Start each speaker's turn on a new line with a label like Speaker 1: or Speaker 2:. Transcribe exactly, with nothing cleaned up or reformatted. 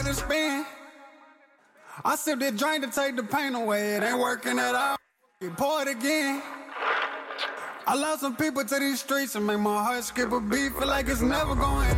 Speaker 1: and spin. I sip that drink to take the pain away. It ain't working at all. You pour it again. I lost some people to these streets and make my heart skip a beat. Feel like it's never going.